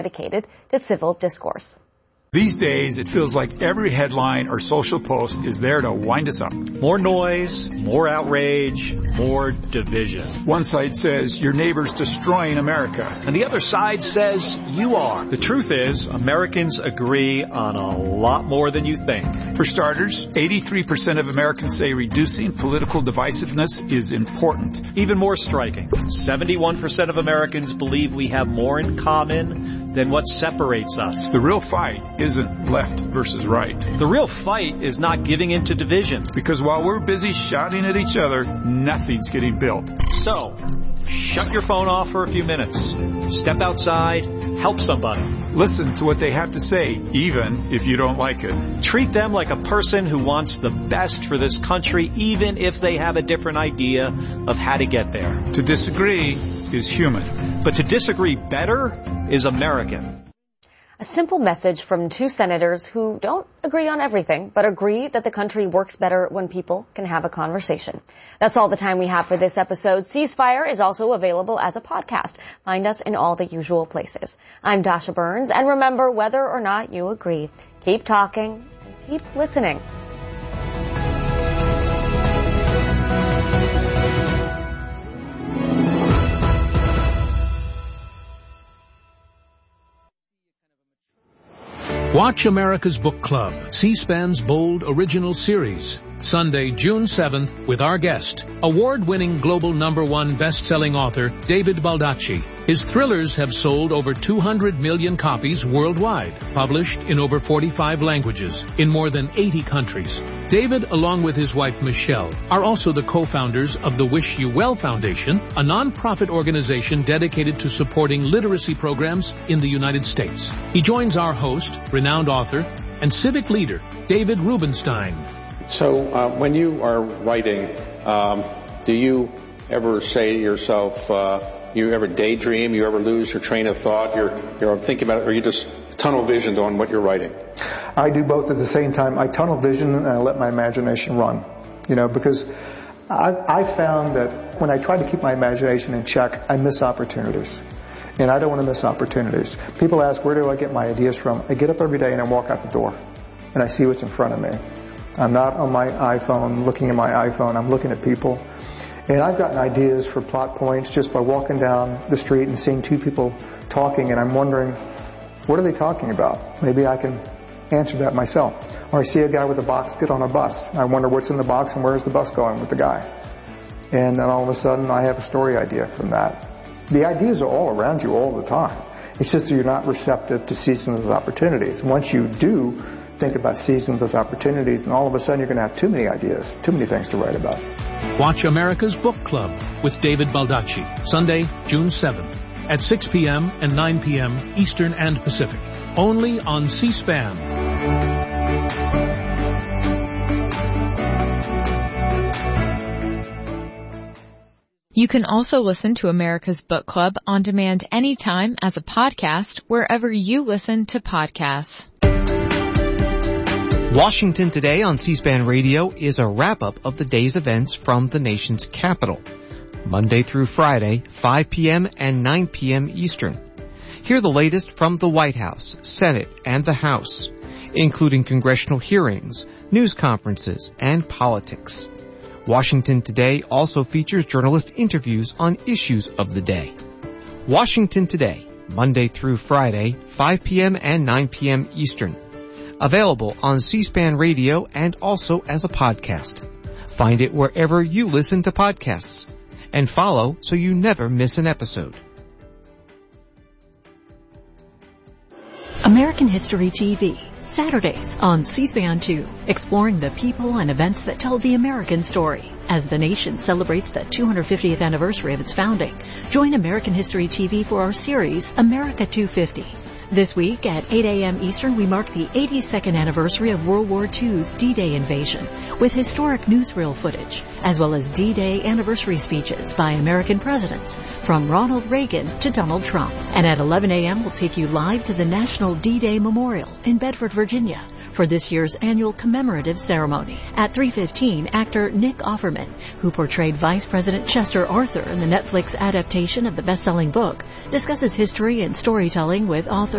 dedicated to civil discourse. These days, it feels like every headline or social post is there to wind us up. More noise, more outrage, more division. One side says your neighbor's destroying America. And the other side says you are. The truth is, Americans agree on a lot more than you think. For starters, 83% of Americans say reducing political divisiveness is important. Even more striking, 71% of Americans believe we have more in common than what separates us. The real fight isn't left versus right. The real fight is not giving in to division. Because while we're busy shouting at each other, nothing's getting built. So, shut your phone off for a few minutes. Step outside, help somebody. Listen to what they have to say, even if you don't like it. Treat them like a person who wants the best for this country, even if they have a different idea of how to get there. To disagree is human. But to disagree better is American. A simple message from two senators who don't agree on everything, but agree that the country works better when people can have a conversation. That's all the time we have for this episode. Ceasefire is also available as a podcast. Find us in all the usual places. I'm Dasha Burns, and remember, whether or not you agree, keep talking and keep listening. Watch America's Book Club, C-SPAN's bold original series. Sunday, June 7th, with our guest, award-winning global #1 best-selling author David Baldacci. His thrillers have sold over 200 million copies worldwide, published in over 45 languages, in more than 80 countries. David, along with his wife Michelle, are also the co-founders of the Wish You Well Foundation, a non-profit organization dedicated to supporting literacy programs in the United States. He joins our host, renowned author, and civic leader, David Rubenstein. So when you are writing, do you ever say to yourself, you ever daydream, you ever lose your train of thought, you're thinking about it, or you just tunnel visioned on what you're writing? I do both at the same time. I tunnel vision and I let my imagination run, because I found that when I try to keep my imagination in check, I miss opportunities. And I don't want to miss opportunities. People ask, where do I get my ideas from? I get up every day and I walk out the door and I see what's in front of me. I'm not on my iPhone, looking at my iPhone. I'm looking at people. And I've gotten ideas for plot points just by walking down the street and seeing two people talking, and I'm wondering, what are they talking about? Maybe I can answer that myself. Or I see a guy with a box get on a bus. I wonder what's in the box and where's the bus going with the guy. And then all of a sudden I have a story idea from that. The ideas are all around you all the time. It's just that you're not receptive to seizing those opportunities. Once you do think about seizing those opportunities, and all of a sudden you're going to have too many ideas, too many things to write about. Watch America's Book Club with David Baldacci, Sunday, June 7th, at 6 p.m. and 9 p.m. Eastern and Pacific, only on C-SPAN. You can also listen to America's Book Club on demand anytime as a podcast wherever you listen to podcasts. Washington Today on C-SPAN Radio is a wrap-up of the day's events from the nation's capital. Monday through Friday, 5 p.m. and 9 p.m. Eastern. Hear the latest from the White House, Senate, and the House, including congressional hearings, news conferences, and politics. Washington Today also features journalist interviews on issues of the day. Washington Today, Monday through Friday, 5 p.m. and 9 p.m. Eastern. Available on C-SPAN Radio and also as a podcast. Find it wherever you listen to podcasts. And follow so you never miss an episode. American History TV, Saturdays on C-SPAN 2, exploring the people and events that tell the American story. As the nation celebrates the 250th anniversary of its founding, join American History TV for our series, America 250. This week at 8 a.m. Eastern, we mark the 82nd anniversary of World War II's D-Day invasion with historic newsreel footage, as well as D-Day anniversary speeches by American presidents, from Ronald Reagan to Donald Trump. And at 11 a.m., we'll take you live to the National D-Day Memorial in Bedford, Virginia, for this year's annual commemorative ceremony. At 3:15, actor Nick Offerman, who portrayed Vice President Chester Arthur in the Netflix adaptation of the best-selling book, discusses history and storytelling with author